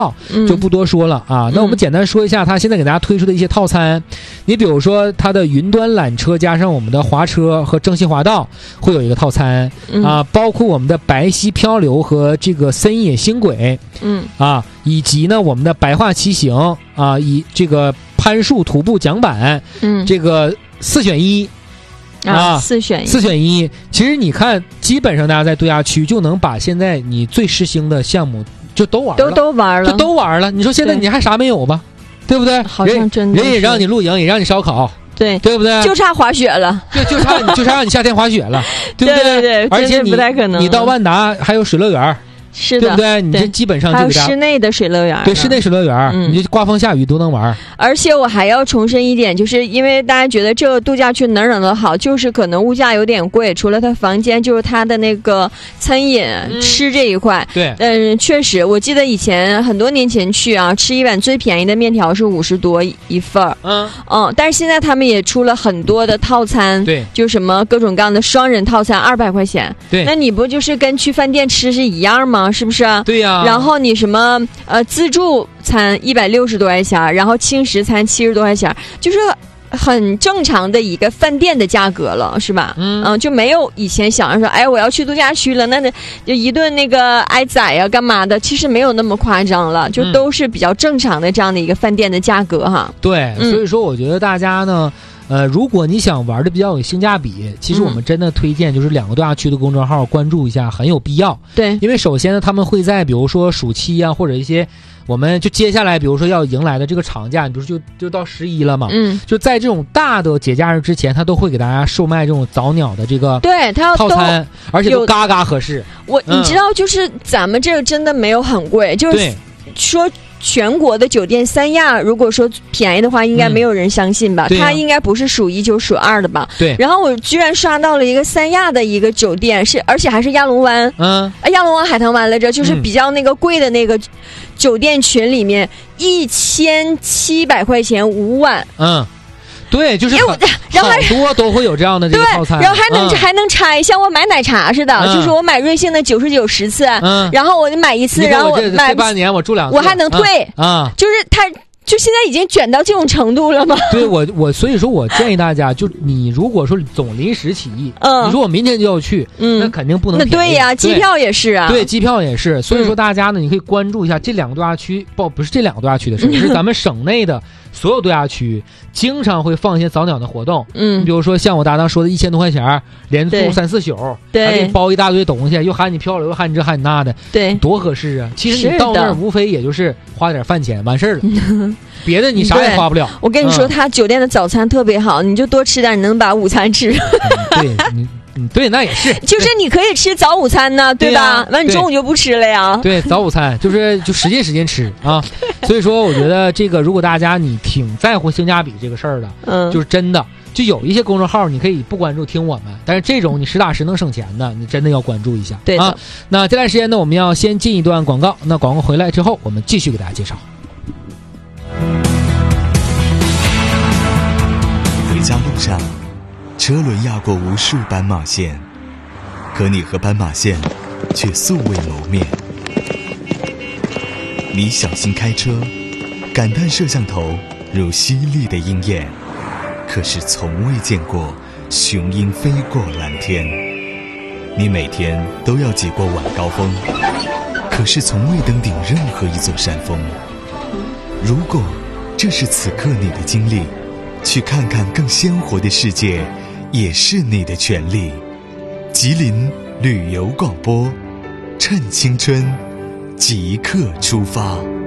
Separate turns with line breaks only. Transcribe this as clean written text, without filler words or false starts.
就不多说了啊。那我们简单说一下它现在给大家推出的一些套餐。你比如说它的云端缆车加上我们的滑车和正西滑道会有一个套餐啊，包括我们的白溪漂流和这个森野星轨，以及呢我们的白桦骑行啊，以这个攀树徒步桨板，这个4选1。
4选1。
其实你看，基本上大家在度假区就能把现在你最时兴的项目就都玩了，都玩了。你说现在你还啥没有吧？对不对？
好像真的
人也让你露营，也让你烧烤，
对
不对？
就差滑雪了，
就差让你夏天滑雪了，对不对？
对，
而且
不太可能。
你到万达还有水乐园。
是的，
对不对？你这基本上就
还有室内的水乐园，
对，室内水乐园，你就刮风下雨都能玩。
而且我还要重申一点，就是因为大家觉得这个度假区哪都好，就是可能物价有点贵，除了它房间，就是它的那个餐饮、吃这一块。
对，
确实，我记得以前很多年前去啊，吃一碗最便宜的面条是50多一份儿。但是现在他们也出了很多的套餐，
对，
就什么各种各样的双人套餐200块钱，
对，
那你不就是跟去饭店吃是一样吗？是不是？
对呀。
然后你什么自助餐160多块钱，然后轻食餐70多块钱，就是很正常的一个饭店的价格了，是吧？就没有以前想着说，哎，我要去度假区了，那就一顿那个挨宰呀，干嘛的？其实没有那么夸张了，就都是比较正常的这样的一个饭店的价格哈。
对，所以说我觉得大家呢。如果你想玩的比较有性价比，其实我们真的推荐就是2个度假区的公众号关注一下，很有必要。
对，
因为首先呢，他们会在比如说暑期啊，或者一些我们就接下来比如说要迎来的这个长假，你比如说就到11了嘛，就在这种大的节假日之前，他都会给大家售卖这种早鸟的这个
对他
套餐，而且都嘎嘎合适。
你知道，就是咱们这个真的没有很贵，就是说。全国的酒店3亚，如果说便宜的话，应该没有人相信吧？它应该不是数1就数2的吧？
对。
然后我居然刷到了一个3亚的一个酒店，而且还是亚龙湾，亚龙湾海棠湾来着，就是比较那个贵的那个酒店群里面，1700块钱5晚。
对，就是好多都会有这样的这个套餐，
然后还能拆，像我买奶茶似的，就是我买瑞幸的9910次，然后我就买1次，然后我买
这8年我住2次，
我还能退就是它。就现在已经卷到这种程度了吗？
对，我所以说我建议大家，就你如果说总临时起意，你说我明天就要去，那肯定不能便宜。
那对呀，机票也是啊。
对，机票也是。所以说大家呢，你可以关注一下这2个度假区，不是这2个度假区的事，是咱们省内的所有度假区经常会放一些早鸟的活动。你比如说像我搭档说的1000多块钱，连住3、4宿，还给你包一大堆东西，又喊你漂流，又喊你这喊你那的，
对，
多合适啊！其实你到那儿无非也就是花点饭钱完事儿了。别的你啥也花不了。
我跟你说，他酒店的早餐特别好，你就多吃点，你能把午餐吃。
对，对，那也是。
就是你可以吃早午餐呢，对吧？完你中午就不吃了呀。
对，早午餐就使劲吃啊。所以说，我觉得这个如果大家你挺在乎性价比这个事儿的，就是真的，就有一些公众号你可以不关注听我们，但是这种你实打实能省钱的，你真的要关注一下。
对
啊。那这段时间呢，我们要先进一段广告。那广告回来之后，我们继续给大家介绍。
回家路上，车轮压过无数斑马线，可你和斑马线却素未谋面。你小心开车，感叹摄像头如犀利的鹰眼，可是从未见过雄鹰飞过蓝天。你每天都要挤过晚高峰，可是从未登顶任何一座山峰。如果这是此刻你的经历，去看看更鲜活的世界也是你的权利。吉林旅游广播，趁青春即刻出发。